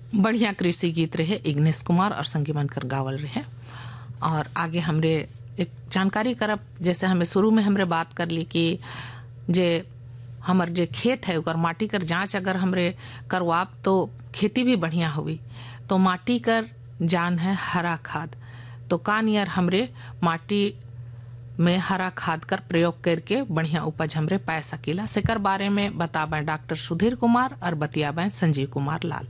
बढ़िया कृषि गीत रहे इग्नेश कुमार और संगीमनकर गावल रहे। और आगे हमरे एक जानकारी करब, जैसे हमें शुरू में हमरे बात कर ली कि जे हमर जे खेत है ओकर माटी कर जांच अगर हमरे करवाब तो खेती भी बढ़िया हुई। तो माटी कर जान है हरा खाद, तो का नियर हमरे माटी में हरा खाद कर प्रयोग करके बढ़िया उपज हमरे पा सकीला। सेकर बारे में बताबें डॉक्टर सुधीर कुमार और बतियाबें संजीव कुमार लाल।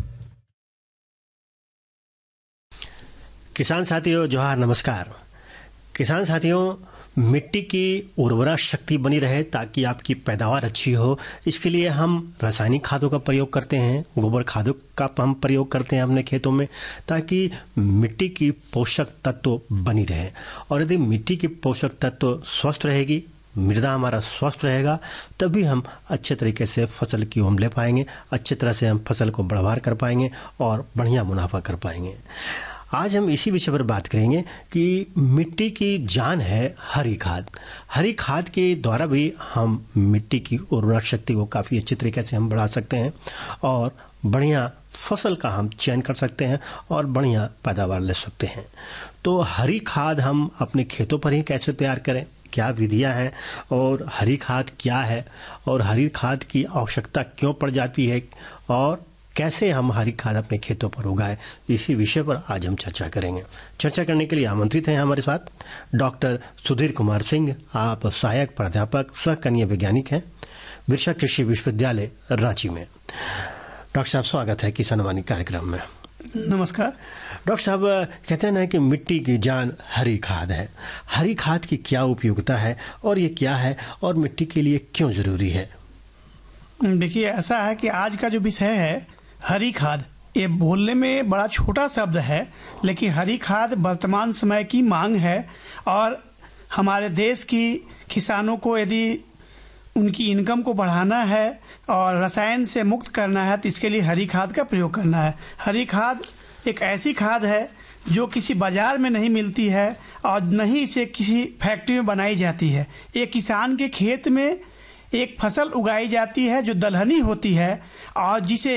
किसान साथियों जोहार, नमस्कार। किसान साथियों, मिट्टी की उर्वरा शक्ति बनी रहे ताकि आपकी पैदावार अच्छी हो, इसके लिए हम रासायनिक खादों का प्रयोग करते हैं, गोबर खादों का हम प्रयोग करते हैं अपने खेतों में, ताकि मिट्टी की पोषक तत्व बनी रहे। और यदि मिट्टी की पोषक तत्व स्वस्थ रहेगी, मृदा हमारा स्वस्थ रहेगा, तभी हम अच्छे तरीके से फसल की हम ले पाएंगे, अच्छे तरह से हम फसल को बढ़वार कर पाएंगे और बढ़िया मुनाफा कर पाएंगे। आज हम इसी विषय पर बात करेंगे कि मिट्टी की जान है हरी खाद। हरी खाद के द्वारा भी हम मिट्टी की उर्वरा शक्ति को काफ़ी अच्छे तरीके से हम बढ़ा सकते हैं और बढ़िया फसल का हम चयन कर सकते हैं और बढ़िया पैदावार ले सकते हैं। तो हरी खाद हम अपने खेतों पर ही कैसे तैयार करें, क्या विधियां हैं और हरी खाद क्या है और हरी खाद की आवश्यकता क्यों पड़ जाती है और कैसे हम हरी खाद अपने खेतों पर उगाएं, इसी विषय पर आज हम चर्चा करेंगे। चर्चा करने के लिए आमंत्रित हैं हमारे साथ डॉक्टर सुधीर कुमार सिंह। आप सहायक प्राध्यापक सह कनीय वैज्ञानिक हैं, बिरसा कृषि विश्वविद्यालय रांची में। डॉक्टर साहब, स्वागत है किसान वाणी कार्यक्रम में। नमस्कार। डॉक्टर साहब, कहते हैं ना कि मिट्टी की जान हरी खाद है। हरी खाद की क्या उपयोगिता है और ये क्या है और मिट्टी के लिए क्यों जरूरी है? देखिए, ऐसा है कि आज का जो विषय है हरी खाद, ये बोलने में बड़ा छोटा शब्द है, लेकिन हरी खाद वर्तमान समय की मांग है और हमारे देश की किसानों को यदि उनकी इनकम को बढ़ाना है और रसायन से मुक्त करना है तो इसके लिए हरी खाद का प्रयोग करना है। हरी खाद एक ऐसी खाद है जो किसी बाजार में नहीं मिलती है और न ही इसे किसी फैक्ट्री में बनाई जाती है। ये किसान के खेत में एक फसल उगाई जाती है जो दलहनी होती है और जिसे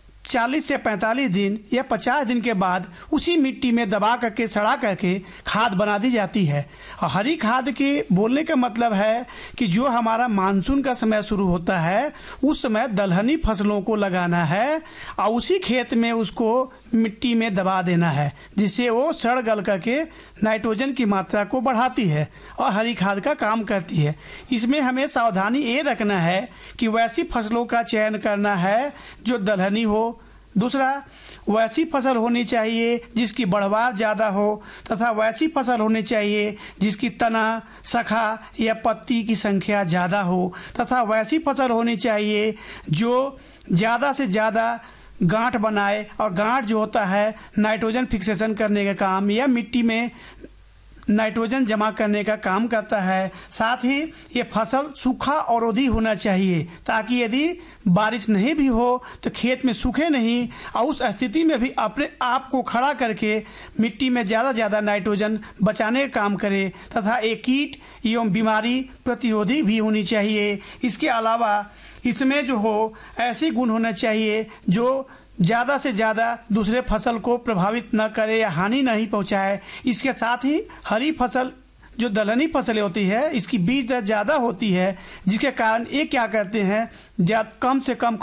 40 से 45 दिन या 50 दिन के बाद उसी मिट्टी में दबा करके सड़ा करके खाद बना दी जाती है। और हरी खाद के बोलने का मतलब है कि जो हमारा मानसून का समय शुरू होता है उस समय दलहनी फसलों को लगाना है और उसी खेत में उसको मिट्टी में दबा देना है, जिससे वो सड़ गल करके नाइट्रोजन की मात्रा को बढ़ाती है और हरी खाद का काम करती है। इसमें हमें सावधानी ये रखना है कि वैसी फसलों का चयन करना है जो दलहनी हो। दूसरा, वैसी फसल होनी चाहिए जिसकी बढ़वार ज़्यादा हो तथा वैसी फसल होनी चाहिए जिसकी तना, शाखा या पत्ती की संख्या ज़्यादा हो तथा वैसी फसल होनी चाहिए जो ज़्यादा से ज़्यादा गांठ बनाए और गांठ जो होता है नाइट्रोजन फिक्सेशन करने का काम या मिट्टी में नाइट्रोजन जमा करने का काम करता है। साथ ही ये फसल सूखा अवरोधी होना चाहिए ताकि यदि बारिश नहीं भी हो तो खेत में सूखे नहीं और उस स्थिति में भी अपने आप को खड़ा करके मिट्टी में ज़्यादा नाइट्रोजन बचाने का काम करे तथा एक कीट एवं बीमारी प्रतिरोधी भी होनी चाहिए। इसके अलावा इसमें जो हो ऐसे गुण होना चाहिए जो ज़्यादा से ज़्यादा दूसरे फसल को प्रभावित न करे या हानि नहीं पहुंचाए। इसके साथ ही हरी फसल जो दलहनी फसलें होती है इसकी बीज दर ज़्यादा होती है, जिसके कारण ये क्या करते हैं कम से कम